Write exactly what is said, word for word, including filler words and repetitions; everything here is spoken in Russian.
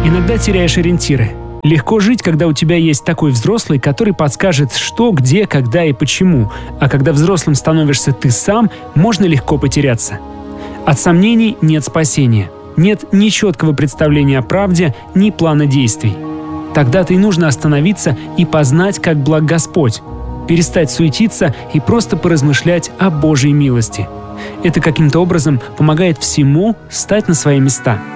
Иногда теряешь ориентиры. Легко жить, когда у тебя есть такой взрослый, который подскажет, что, где, когда и почему. А когда взрослым становишься ты сам, можно легко потеряться. От сомнений нет спасения. Нет ни четкого представления о правде, ни плана действий. Тогда-то и нужно остановиться и познать, как благ Господь. Перестать суетиться и просто поразмышлять о Божьей милости. Это каким-то образом помогает всему стать на свои места.